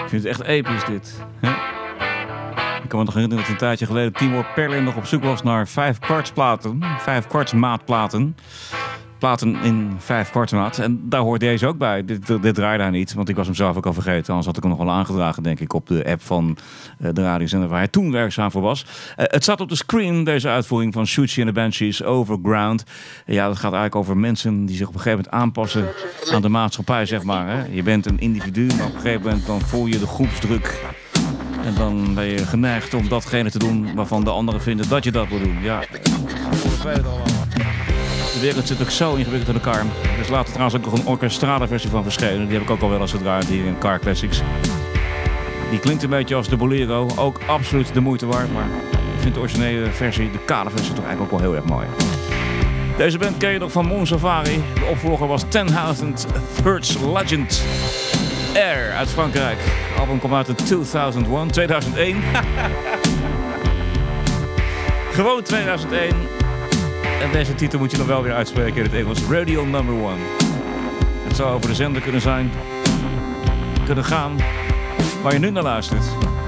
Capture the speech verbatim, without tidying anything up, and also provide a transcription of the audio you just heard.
Ik vind het echt episch dit. Hè? Ik kan me nog herinneren dat een tijdje geleden Timur Perlin nog op zoek was naar vijf kwartsplaten. Vijf kwartsmaatplaten. Platen in vijf kwartsmaat. En daar hoort deze ook bij. Dit, dit draaide hij niet, want ik was hem zelf ook al vergeten. Anders had ik hem nog wel aangedragen, denk ik, op de app van uh, de radiozender waar hij toen werkzaam voor was. Uh, het staat op de screen, deze uitvoering van Siouxsie and the Banshees, Overground. Uh, ja, dat gaat eigenlijk over mensen die zich op een gegeven moment aanpassen aan de maatschappij, zeg maar. Hè. Je bent een individu, maar op een gegeven moment dan voel je de groepsdruk. En dan ben je geneigd om datgene te doen waarvan de anderen vinden dat je dat moet doen. Ja, ik weet het allemaal. De wereld zit ook zo ingewikkeld in elkaar. Er is later trouwens ook nog een orkestrale versie van verschenen. Die heb ik ook al wel eens gedraaid hier in Car Classics. Die klinkt een beetje als de Bolero. Ook absoluut de moeite waard. Maar ik vind de originele versie, de kaderversie, toch eigenlijk ook wel heel erg mooi. Deze band ken je nog van Mon Safari. De opvolger was ten thousand Hertz Legend Air uit Frankrijk. Het album kwam uit in tweeduizend één. tweeduizend één. Gewoon tweeduizend één. En deze titel moet je dan wel weer uitspreken in het Engels. Radio Number One. Het zou over de zender kunnen zijn. Kunnen gaan. Waar je nu naar luistert.